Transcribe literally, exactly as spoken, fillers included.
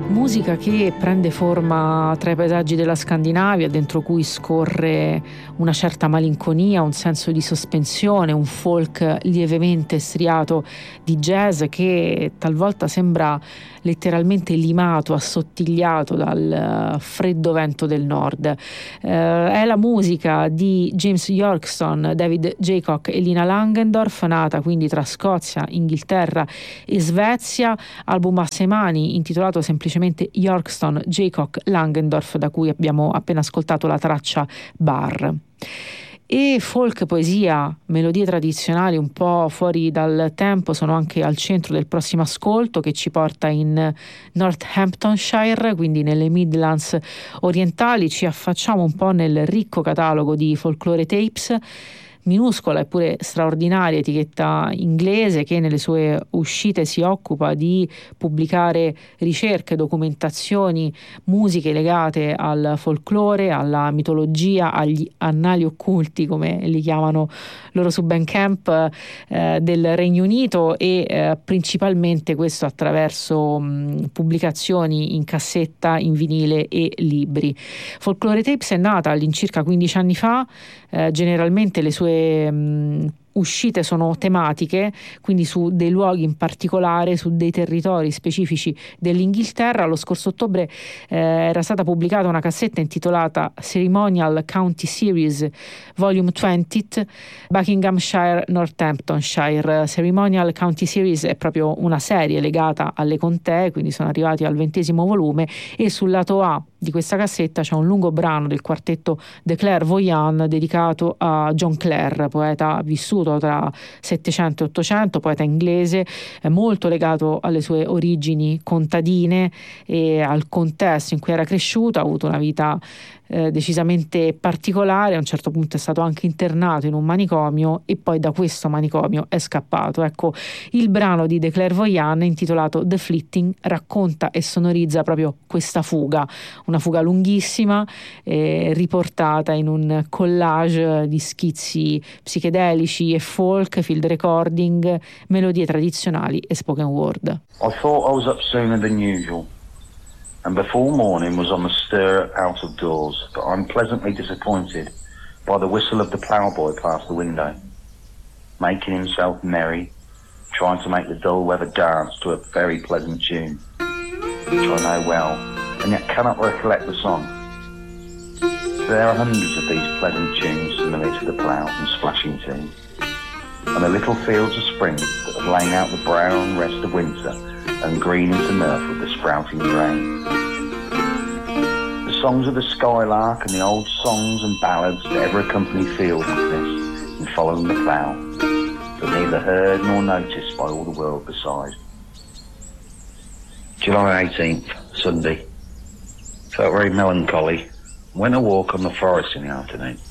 Musica che prende forma tra i paesaggi della Scandinavia, dentro cui scorre una certa malinconia, un senso di sospensione, un folk lievemente striato di jazz che talvolta sembra letteralmente limato, assottigliato dal freddo vento del nord. Eh, è la musica di James Yorkston, David Jaycock e Lina Langendorf, nata quindi tra Scozia, Inghilterra e Svezia, album a sei mani intitolato semplicemente Yorkston, Jaycock, Langendorf, da cui abbiamo appena ascoltato la traccia Bar. E folk, poesia, melodie tradizionali un po' fuori dal tempo sono anche al centro del prossimo ascolto, che ci porta in Northamptonshire, quindi nelle Midlands orientali. Ci affacciamo un po' nel ricco catalogo di Folklore Tapes, minuscola eppure straordinaria etichetta inglese che nelle sue uscite si occupa di pubblicare ricerche, documentazioni, musiche legate al folklore, alla mitologia, agli annali occulti, come li chiamano loro su Bandcamp, eh, del Regno Unito, e eh, principalmente questo attraverso mh, pubblicazioni in cassetta, in vinile e libri. Folklore Tapes è nata all'incirca quindici anni fa, eh, generalmente le sue mh, uscite sono tematiche, quindi su dei luoghi in particolare, su dei territori specifici dell'Inghilterra. Lo scorso ottobre eh, era stata pubblicata una cassetta intitolata Ceremonial County Series Volume venti, Buckinghamshire, Northamptonshire. Ceremonial County Series è proprio una serie legata alle contee, quindi sono arrivati al ventesimo volume, e sul lato A di questa cassetta c'è un lungo brano del quartetto The Clairvoyants dedicato a John Clare, poeta vissuto tra settecento e ottocento, poeta inglese, eh, molto legato alle sue origini contadine e al contesto in cui era cresciuto. Ha avuto una vita eh, decisamente particolare. A un certo punto è stato anche internato in un manicomio e poi da questo manicomio è scappato. Ecco, il brano di The Clairvoyants, intitolato The Flitting, racconta e sonorizza proprio questa fuga, una fuga lunghissima, eh, riportata in un collage di schizzi psichedelici e folk, field recording, melodie tradizionali e spoken word. I thought I was up sooner than usual, and before morning was on the stir out of doors, but I'm pleasantly disappointed by the whistle of the ploughboy past the window, making himself merry, trying to make the dull weather dance to a very pleasant tune, which I know well, and yet cannot recollect the song. There are hundreds of these pleasant tunes similar to the plough and splashing tunes, and the little fields of spring that have lain out the brown rest of winter and green into mirth with the sprouting grain. The songs of the skylark and the old songs and ballads that ever accompany field this in following the plough, but neither heard nor noticed by all the world beside. July eighteenth, Sunday. Felt very melancholy. Went a walk on the forest in the afternoon.